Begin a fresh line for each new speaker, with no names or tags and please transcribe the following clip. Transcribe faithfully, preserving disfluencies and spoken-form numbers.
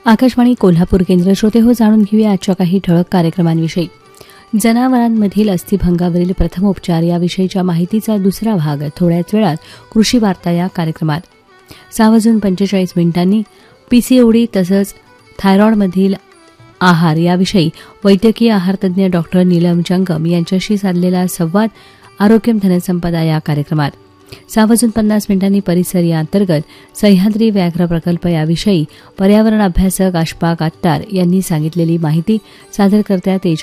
आकाशवाणी कोल्हापूर केंद्र श्रोते हो, जाणून घेऊया आजच्या काही ठळक कार्यक्रमांविषयी. जनावरांमधील अस्थिभंगावरील प्रथमोपचार याविषयीच्या माहितीचा दुसरा भाग थोड्याच वेळात कृषी वार्ता या कार्यक्रमात. सहा वाजून पंचेचाळीस मिनिटांनी पीसीओडी तसंच थायरॉइडमधील आहार याविषयी वैद्यकीय आहारतज्ञ डॉक्टर नीलम जंगम यांच्याशी साधलेला संवाद आरोग्यम धनसंपदा या कार्यक्रमात. सहा वाजून पन्नास मिनिटांनी परिसर या अंतर्गत सह्याद्री व्याघ्र प्रकल्प याविषयी पर्यावरण अभ्यासक अशफाक अत्तार यांनी सांगितलेली माहिती सादर करत्या